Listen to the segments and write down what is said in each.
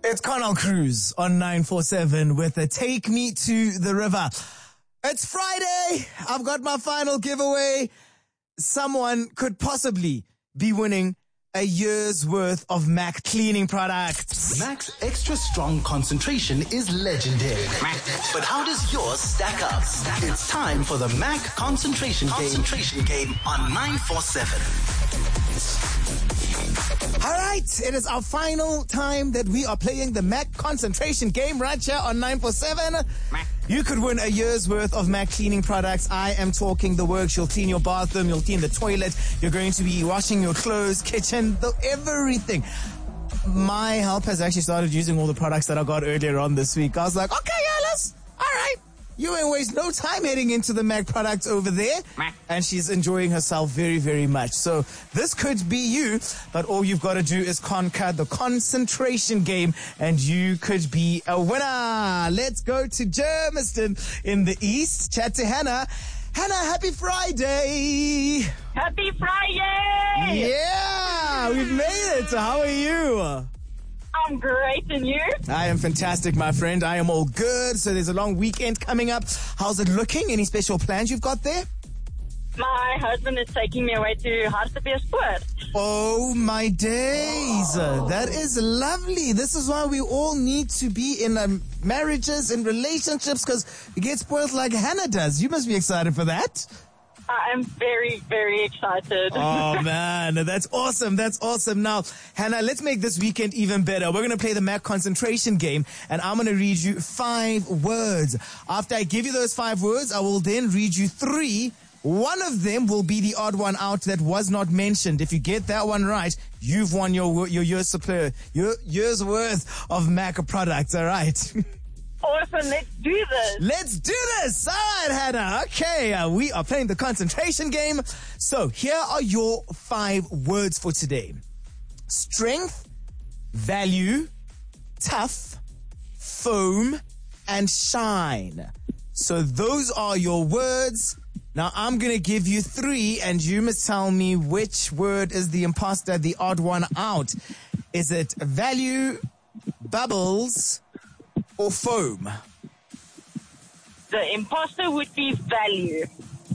It's Carnal Cruz on 947 with a Take Me to the River. It's Friday. I've got my final giveaway. Someone could possibly be winning a year's worth of MAC cleaning products. MAC's extra strong concentration is legendary. But how does yours stack up? It's time for the MAC concentration game on 947. All right, it is our final time that we are playing the MAC concentration game right here on 947. You could win a year's worth of MAC cleaning products. I am talking the works. You'll clean your bathroom, you'll clean the toilet, you're going to be washing your clothes, kitchen, everything. My help has actually started using all the products that I got earlier on this week. I was like, okay, Alice, all right. You ain't waste no time heading into the MAC products over there. And she's enjoying herself very, very much. So this could be you, but all you've got to do is conquer the concentration game and you could be a winner. Let's go to Germiston in the east. Chat to Hannah. Hannah, happy Friday. Happy Friday. Yeah, we've made it. How are you? I'm great, and you? I am fantastic, my friend. I am all good. So there's a long weekend coming up. How's it looking? Any special plans you've got there? My husband is taking me away to Hartbeespoort. Oh, my days. That is lovely. This is why we all need to be in marriages and relationships, because we get spoiled like Hannah does. You must be excited for that. I am very, very excited. Oh, man. That's awesome. That's awesome. Now, Hannah, let's make this weekend even better. We're going to play the MAC concentration game, and I'm going to read you 5 words. After I give you those 5 words, I will then read you 3. One of them will be the odd one out that was not mentioned. If you get that one right, you've won your year's worth of MAC products, all right? Awesome, let's do this. Let's do this. All right, Hannah. Okay, we are playing the concentration game. So here are your 5 words for today. Strength, value, tough, foam, and shine. So those are your words. Now I'm going to give you 3 and you must tell me which word is the imposter, the odd one out. Is it value, bubbles, or foam? The imposter would be value.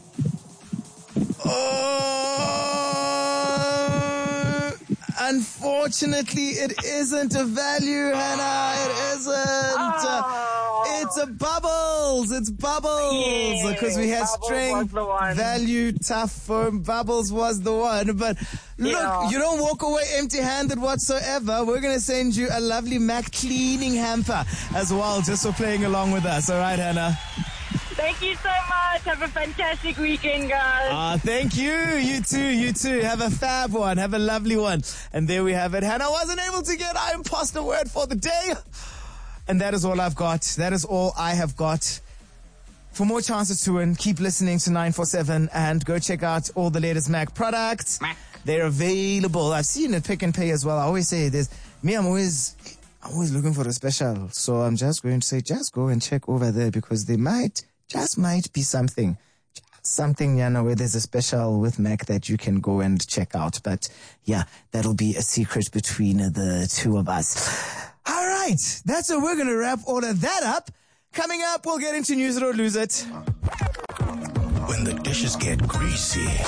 Oh, unfortunately, it isn't a value, Hannah. It isn't. It's a bubbles. It's bubbles. Because we had strength, value, tough, foam. Bubbles was the one. But look, you don't walk away empty-handed whatsoever. We're going to send you a lovely MAC cleaning hamper as well, just for playing along with us. All right, Hannah? Thank you so much. Have a fantastic weekend, guys. Thank you. You too. Have a fab one. Have a lovely one. And there we have it. Hannah wasn't able to get our imposter word for the day. And that is all I've got. That is all I have got. For more chances to win, keep listening to 947 and go check out all the latest MAC products. They're available. I've seen it Pick and Pay as well. I always say I'm always looking for a special. So I'm just going to say, just go and check over there, because there might be something, where there's a special with MAC that you can go and check out. But yeah, that'll be a secret between the two of us. All right, that's it. We're going to wrap all of that up. Coming up, we'll get into News It or Lose It. When the dishes get greasy,